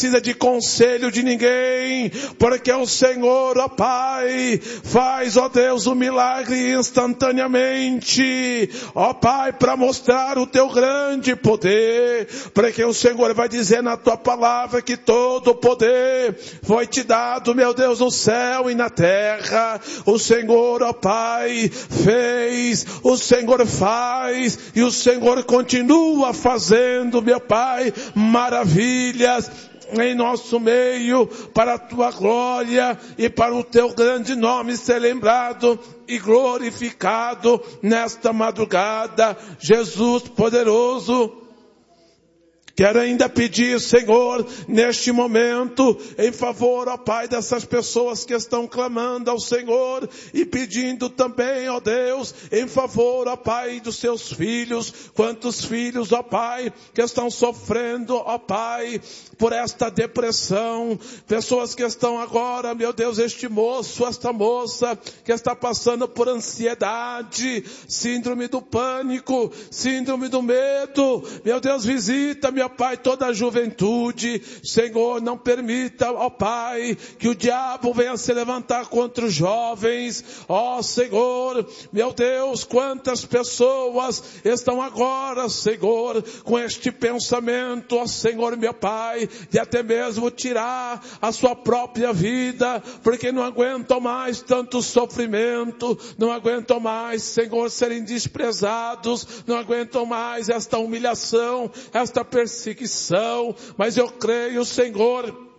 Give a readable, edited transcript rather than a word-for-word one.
precisa de conselho de ninguém, porque o Senhor, ó Pai, faz, ó Deus, o milagre instantaneamente, ó Pai, para mostrar o teu grande poder, porque o Senhor vai dizer na tua palavra que todo o poder foi te dado, meu Deus, no céu e na terra. O Senhor, ó Pai, fez, o Senhor faz, e o Senhor continua fazendo, meu Pai, maravilhas em nosso meio, para a tua glória e para o teu grande nome ser lembrado e glorificado nesta madrugada. Jesus poderoso, quero ainda pedir, Senhor, neste momento, em favor, ó Pai, dessas pessoas que estão clamando ao Senhor e pedindo também, ó Deus, em favor, ó Pai, dos seus filhos. Quantos filhos, ó Pai, que estão sofrendo, ó Pai, por esta depressão. Pessoas que estão agora, meu Deus, este moço, esta moça, que está passando por ansiedade, síndrome do pânico, síndrome do medo. Meu Deus, visita, meu Pai, toda a juventude. Senhor, não permita, ó Pai, que o diabo venha se levantar contra os jovens. Ó Senhor, meu Deus, quantas pessoas estão agora, Senhor, com este pensamento, ó Senhor, meu Pai, de até mesmo tirar a sua própria vida, porque não aguentam mais tanto sofrimento, não aguentam mais, Senhor, serem desprezados, não aguentam mais esta humilhação, esta perseguição. Mas eu creio, Senhor,